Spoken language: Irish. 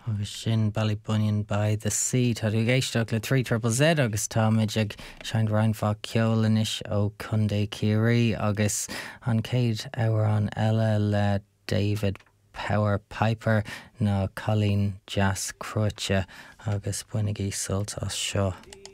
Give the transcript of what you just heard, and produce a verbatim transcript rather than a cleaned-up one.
agus sin Ballybunion by the Sea. Tá tú géisteach le three triple Z agus táid ag sein reinfá ceolanis ó Cundé Cirí agus an céad áhrán eile le David Power Piper ná Colleen Jazz Crutche agus buinigí sultas seo.